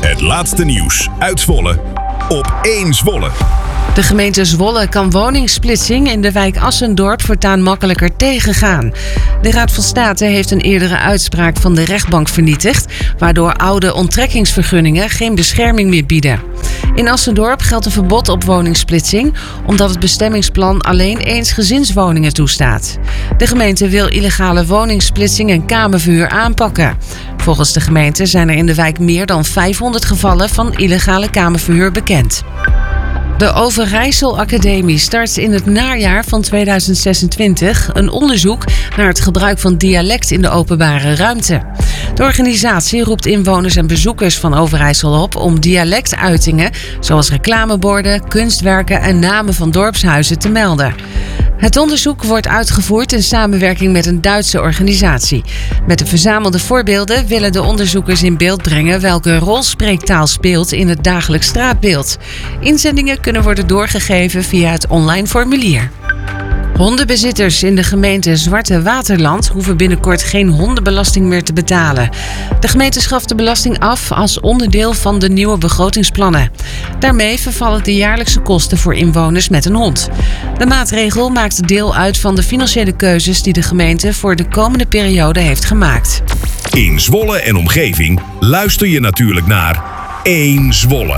Het laatste nieuws uit Zwolle op 1 Zwolle. De gemeente Zwolle kan woningsplitsing in de wijk Assendorp voortaan makkelijker tegengaan. De Raad van State heeft een eerdere uitspraak van de rechtbank vernietigd, waardoor oude onttrekkingsvergunningen geen bescherming meer bieden. In Assendorp geldt een verbod op woningsplitsing, omdat het bestemmingsplan alleen eensgezinswoningen toestaat. De gemeente wil illegale woningsplitsing en kamerverhuur aanpakken. Volgens de gemeente zijn er in de wijk meer dan 500 gevallen van illegale kamerverhuur bekend. De Overijssel Academie start in het najaar van 2026 een onderzoek naar het gebruik van dialect in de openbare ruimte. De organisatie roept inwoners en bezoekers van Overijssel op om dialectuitingen zoals reclameborden, kunstwerken en namen van dorpshuizen te melden. Het onderzoek wordt uitgevoerd in samenwerking met een Duitse organisatie. Met de verzamelde voorbeelden willen de onderzoekers in beeld brengen welke rol spreektaal speelt in het dagelijks straatbeeld. Inzendingen kunnen worden doorgegeven via het online formulier. Hondenbezitters in de gemeente Zwarte Waterland hoeven binnenkort geen hondenbelasting meer te betalen. De gemeente schaft de belasting af als onderdeel van de nieuwe begrotingsplannen. Daarmee vervallen de jaarlijkse kosten voor inwoners met een hond. De maatregel maakt deel uit van de financiële keuzes die de gemeente voor de komende periode heeft gemaakt. In Zwolle en omgeving luister je natuurlijk naar 1 Zwolle.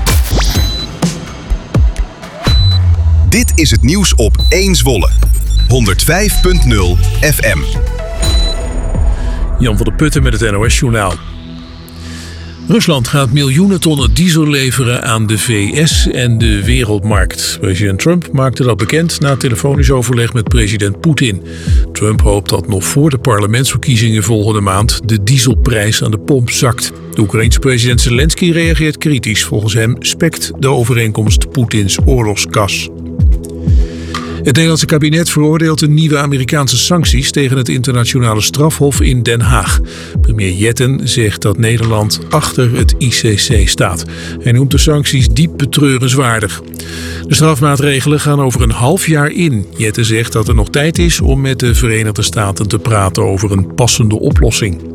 Dit is het nieuws op 1 Zwolle. 105.0 FM. Jan van der Putten met het NOS-journaal. Rusland gaat miljoenen tonnen diesel leveren aan de VS en de wereldmarkt. President Trump maakte dat bekend na telefonisch overleg met president Poetin. Trump hoopt dat nog voor de parlementsverkiezingen volgende maand de dieselprijs aan de pomp zakt. De Oekraïense president Zelensky reageert kritisch. Volgens hem spekt de overeenkomst Poetins oorlogskas. Het Nederlandse kabinet veroordeelt de nieuwe Amerikaanse sancties tegen het internationale strafhof in Den Haag. Premier Jetten zegt dat Nederland achter het ICC staat. Hij noemt de sancties diep betreurenswaardig. De strafmaatregelen gaan over een half jaar in. Jetten zegt dat er nog tijd is om met de Verenigde Staten te praten over een passende oplossing.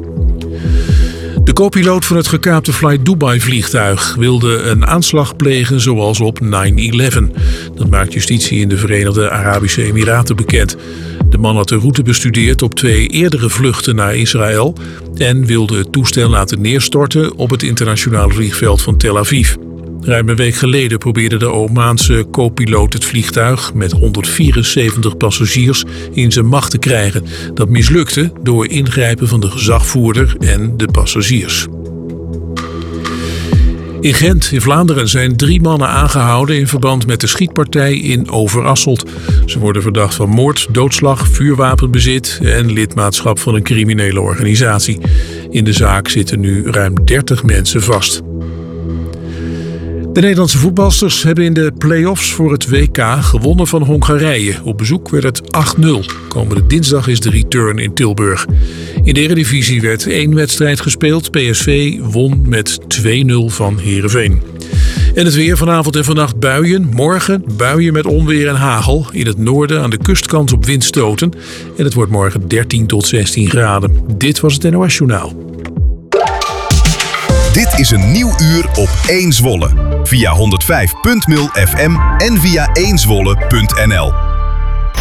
De co-piloot van het gekaapte Fly Dubai-vliegtuig wilde een aanslag plegen zoals op 9/11. Dat maakt justitie in de Verenigde Arabische Emiraten bekend. De man had de route bestudeerd op 2 eerdere vluchten naar Israël en wilde het toestel laten neerstorten op het internationale vliegveld van Tel Aviv. Ruim een week geleden probeerde de Omaanse co-piloot het vliegtuig met 174 passagiers in zijn macht te krijgen. Dat mislukte door ingrijpen van de gezagvoerder en de passagiers. In Gent, in Vlaanderen, zijn 3 mannen aangehouden in verband met de schietpartij in Overasselt. Ze worden verdacht van moord, doodslag, vuurwapenbezit en lidmaatschap van een criminele organisatie. In de zaak zitten nu ruim 30 mensen vast. De Nederlandse voetbalsters hebben in de play-offs voor het WK gewonnen van Hongarije. Op bezoek werd het 8-0. Komende dinsdag is de return in Tilburg. In de Eredivisie werd 1 wedstrijd gespeeld. PSV won met 2-0 van Heerenveen. En het weer: vanavond en vannacht buien. Morgen buien met onweer en hagel. In het noorden aan de kustkant op windstoten. En het wordt morgen 13 tot 16 graden. Dit was het NOS Journaal. Dit is een nieuw uur op 1 Zwolle. Via 105.0 FM en via 1zwolle.nl.